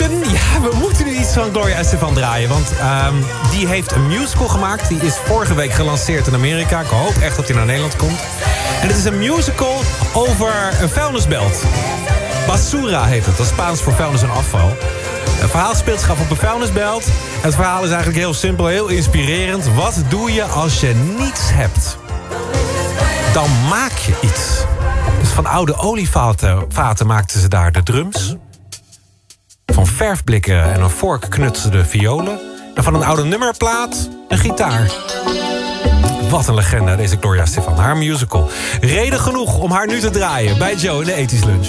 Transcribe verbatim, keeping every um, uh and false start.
moeten, ja, we moeten nu iets van Gloria Estefan draaien. Want um, die heeft een musical gemaakt. Die is vorige week gelanceerd in Amerika. Ik hoop echt dat hij naar Nederland komt. En het is een musical over een vuilnisbelt. Basura heet het. Dat is Spaans voor vuilnis en afval. Het verhaal speelt zich af op een vuilnisbelt. Het verhaal is eigenlijk heel simpel, heel inspirerend. Wat doe je als je niets hebt? Dan maak je iets. Dus van oude olievaten vaten maakten ze daar de drums. Van verfblikken en een vork knutselden de violen. En van een oude nummerplaat een gitaar. Wat een legende, deze Gloria Estefan. Haar musical. Reden genoeg om haar nu te draaien bij Joe in de Ethisch Lunch.